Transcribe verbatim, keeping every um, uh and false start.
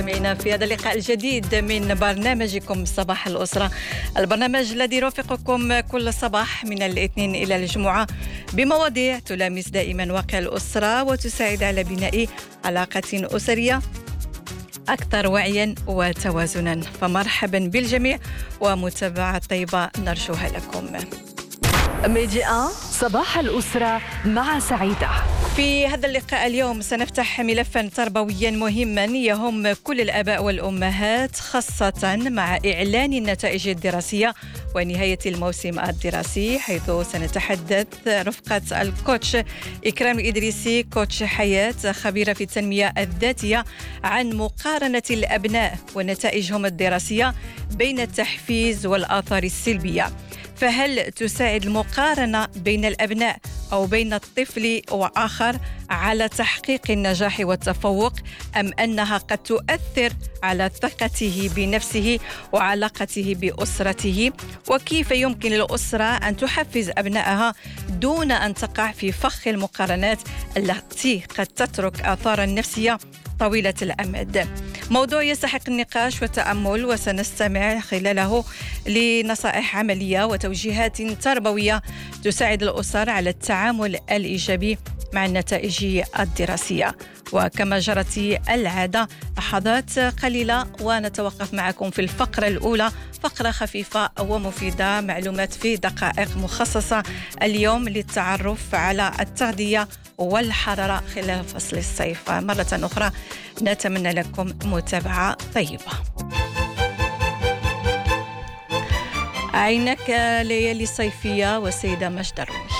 في هذا اللقاء الجديد من برنامجكم صباح الأسرة، البرنامج الذي يرافقكم كل صباح من الاثنين إلى الجمعة بمواضيع تلامس دائما واقع الأسرة وتساعد على بناء علاقة أسرية أكثر وعيا وتوازنا. فمرحبا بالجميع ومتابعة طيبة نرجوها لكم. ميديا صباح الأسرة مع سعيدة. في هذا اللقاء اليوم سنفتح ملفا تربويا مهما يهم كل الآباء والأمهات، خاصة مع إعلان النتائج الدراسية ونهاية الموسم الدراسي، حيث سنتحدث رفقة الكوتش إكرام الإدريسي كوتش حياة خبيرة في التنمية الذاتية عن مقارنة الأبناء ونتائجهم الدراسية بين التحفيز والآثار السلبية. فهل تساعد المقارنة بين الأبناء أو بين الطفل وآخر على تحقيق النجاح والتفوق، أم أنها قد تؤثر على ثقته بنفسه وعلاقته بأسرته؟ وكيف يمكن للأسرة أن تحفز أبنائها دون أن تقع في فخ المقارنات التي قد تترك آثارا نفسية طويلة الأمد؟ موضوع يستحق النقاش والتأمل، وسنستمع خلاله لنصائح عملية وتوجيهات تربوية تساعد الأسر على التعامل الإيجابي مع النتائج الدراسية. وكما جرت العادة لحظات قليلة ونتوقف معكم في الفقرة الأولى، فقرة خفيفة ومفيدة، معلومات في دقائق مخصصة اليوم للتعرف على التغذية والحرارة خلال فصل الصيف. مرة أخرى نتمنى لكم متابعة طيبة. عينك ليالي صيفية والسيدة مجد الرومي.